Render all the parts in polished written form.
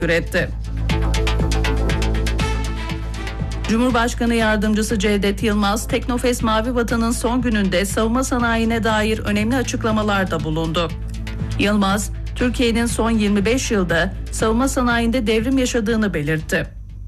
etti. Cumhurbaşkanı Yardımcısı Cevdet Yılmaz, Teknofest Mavi Vatan'ın son gününde savunma sanayine dair önemli açıklamalarda bulundu. Yılmaz, Türkiye'nin son 25 yılda savunma sanayinde devrim yaşadığını belirtti.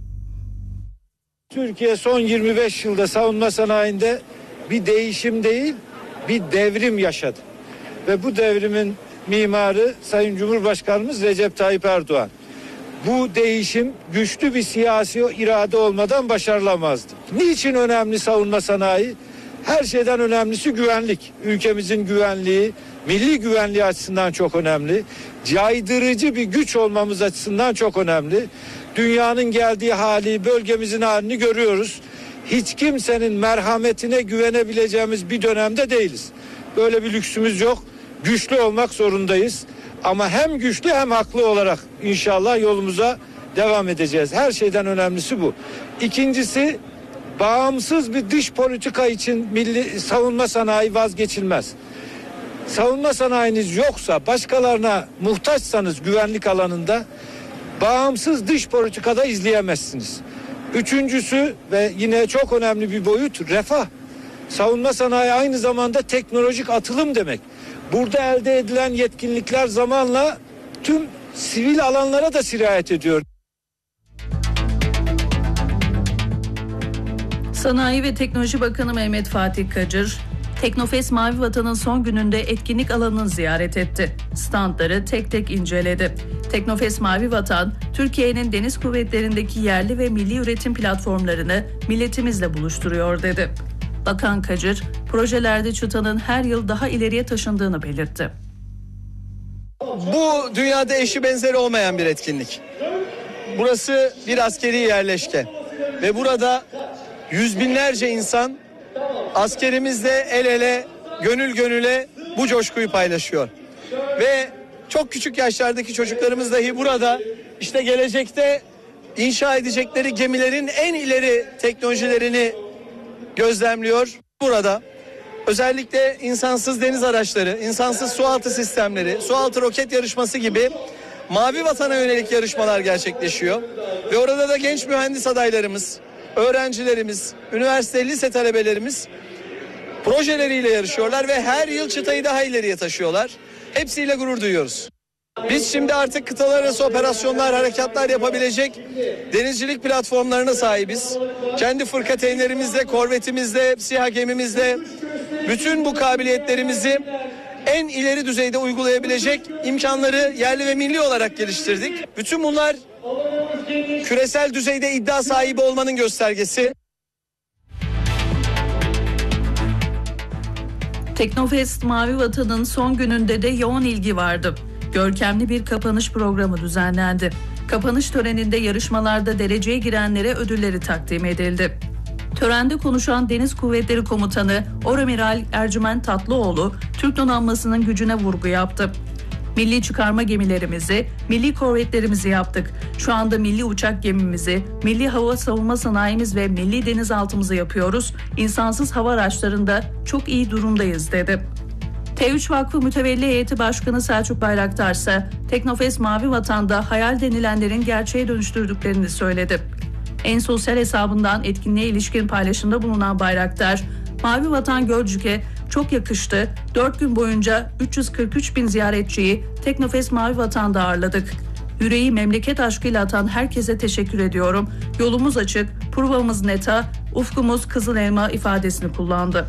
Türkiye son 25 yılda savunma sanayinde bir değişim değil, bir devrim yaşadı. Ve bu devrimin mimarı Sayın Cumhurbaşkanımız Recep Tayyip Erdoğan. Bu değişim güçlü bir siyasi irade olmadan başarılamazdı. Niçin önemli savunma sanayi? Her şeyden önemlisi güvenlik. Ülkemizin güvenliği, milli güvenliği açısından çok önemli. Caydırıcı bir güç olmamız açısından çok önemli. Dünyanın geldiği hali, bölgemizin halini görüyoruz. Hiç kimsenin merhametine güvenebileceğimiz bir dönemde değiliz. Böyle bir lüksümüz yok. Güçlü olmak zorundayız. Ama hem güçlü hem haklı olarak inşallah yolumuza devam edeceğiz. Her şeyden önemlisi bu. İkincisi, bağımsız bir dış politika için milli savunma sanayi vazgeçilmez. Savunma sanayiniz yoksa, başkalarına muhtaçsanız güvenlik alanında bağımsız dış politikada izleyemezsiniz. Üçüncüsü ve yine çok önemli bir boyut, refah. Savunma sanayi aynı zamanda teknolojik atılım demek. Burada elde edilen yetkinlikler zamanla tüm sivil alanlara da sirayet ediyor. Sanayi ve Teknoloji Bakanı Mehmet Fatih Kacır, Teknofest Mavi Vatan'ın son gününde etkinlik alanını ziyaret etti. Standları tek tek inceledi. Teknofest Mavi Vatan, Türkiye'nin deniz kuvvetlerindeki yerli ve milli üretim platformlarını milletimizle buluşturuyor dedi. Bakan Kacır, projelerde çıtanın her yıl daha ileriye taşındığını belirtti. Bu dünyada eşi benzeri olmayan bir etkinlik. Burası bir askeri yerleşke ve burada yüz binlerce insan askerimizle el ele, gönül gönüle bu coşkuyu paylaşıyor. Ve çok küçük yaşlardaki çocuklarımız dahi burada işte gelecekte inşa edecekleri gemilerin en ileri teknolojilerini gözlemliyor. Burada özellikle insansız deniz araçları, insansız sualtı sistemleri, sualtı roket yarışması gibi Mavi Vatan'a yönelik yarışmalar gerçekleşiyor. Ve orada da genç mühendis adaylarımız, öğrencilerimiz, üniversite, lise talebelerimiz projeleriyle yarışıyorlar ve her yıl çıtayı daha ileriye taşıyorlar. Hepsiyle gurur duyuyoruz. Biz şimdi artık kıtalar arası operasyonlar, harekatlar yapabilecek denizcilik platformlarına sahibiz. Kendi fırkateynlerimizle, korvetimizle, SİHA gemimizle bütün bu kabiliyetlerimizi en ileri düzeyde uygulayabilecek imkanları yerli ve milli olarak geliştirdik. Bütün bunlar küresel düzeyde iddia sahibi olmanın göstergesi. Teknofest Mavi Vatan'ın son gününde de yoğun ilgi vardı. Görkemli bir kapanış programı düzenlendi. Kapanış töreninde yarışmalarda dereceye girenlere ödülleri takdim edildi. Törende konuşan Deniz Kuvvetleri Komutanı Oramiral Ercüment Tatlıoğlu, Türk donanmasının gücüne vurgu yaptı. Milli çıkarma gemilerimizi, milli korvetlerimizi yaptık. Şu anda milli uçak gemimizi, milli hava savunma sanayimiz ve milli denizaltımızı yapıyoruz. İnsansız hava araçlarında çok iyi durumdayız dedi. T3 Vakfı Mütevelli Heyeti Başkanı Selçuk Bayraktar ise Teknofest Mavi Vatan'da hayal denilenlerin gerçeğe dönüştürdüklerini söyledi. En sosyal hesabından etkinliğe ilişkin paylaşımda bulunan Bayraktar, Mavi Vatan Gölcük'e çok yakıştı. 4 gün boyunca 343 bin ziyaretçiyi Teknofest Mavi Vatan'da ağırladık. Yüreği memleket aşkıyla atan herkese teşekkür ediyorum. Yolumuz açık, provamız neta, ufkumuz kızıl elma ifadesini kullandı.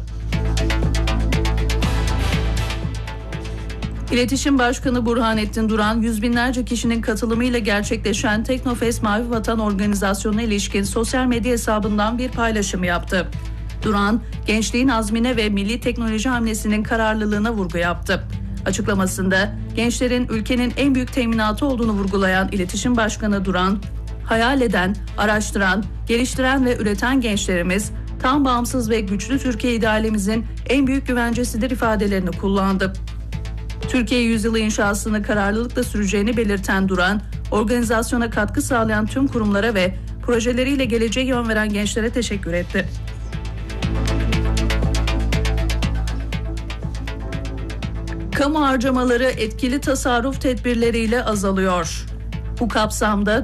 İletişim Başkanı Burhanettin Duran, yüz binlerce kişinin katılımıyla gerçekleşen Teknofest Mavi Vatan organizasyonuna ilişkin sosyal medya hesabından bir paylaşım yaptı. Duran, gençliğin azmine ve milli teknoloji hamlesinin kararlılığına vurgu yaptı. Açıklamasında gençlerin ülkenin en büyük teminatı olduğunu vurgulayan İletişim Başkanı Duran, hayal eden, araştıran, geliştiren ve üreten gençlerimiz tam bağımsız ve güçlü Türkiye idealimizin en büyük güvencesidir ifadelerini kullandı. Türkiye Yüzyılı inşasını kararlılıkla süreceğini belirten Duran, organizasyona katkı sağlayan tüm kurumlara ve projeleriyle geleceğe yön veren gençlere teşekkür etti. Kamu harcamaları etkili tasarruf tedbirleriyle azalıyor. Bu kapsamda